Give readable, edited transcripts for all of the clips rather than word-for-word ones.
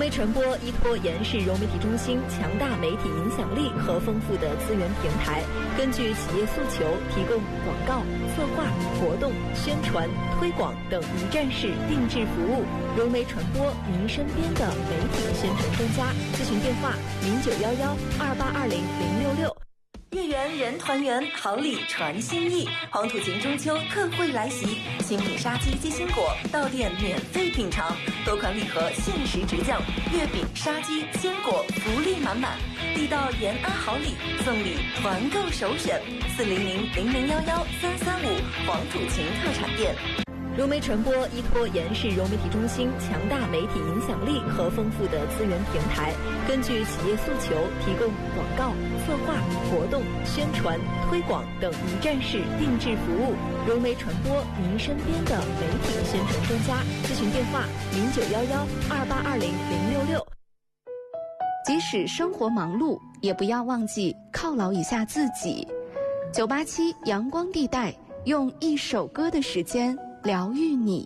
媒传播依托延世融媒体中心强大媒体影响力和丰富的资源平台，根据企业诉求提供广告、策划、活动、宣传、推广等一站式定制服务。融媒传播，您身边的媒体宣传专家。咨询电话：091128200666。月圆人团圆，好礼传心意。黄土情中秋特惠来袭，新品杀鸡鸡心果到店免费品尝，多款礼盒限时直降，月饼、杀鸡、鲜果福利满满。地道延安好礼，送礼团购首选：40000111335黄土情特产店。融媒传播依托延世融媒体中心强大媒体影响力和丰富的资源平台，根据企业诉求提供广告、策划、活动、宣传、推广等一站式定制服务。融媒传播，您身边的媒体宣传专家。咨询电话：091128200666。 即使生活忙碌，也不要忘记犒劳一下自己。987阳光地带，用一首歌的时间疗愈你，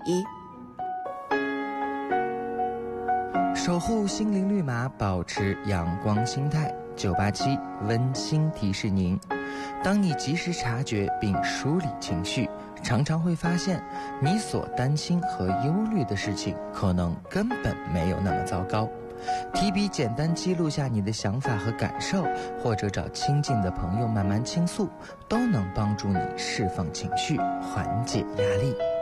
守护心灵绿码，保持阳光心态。987温馨提示您，当你及时察觉并梳理情绪，常常会发现你所担心和忧虑的事情可能根本没有那么糟糕。提笔简单记录下你的想法和感受，或者找亲近的朋友慢慢倾诉，都能帮助你释放情绪，缓解压力。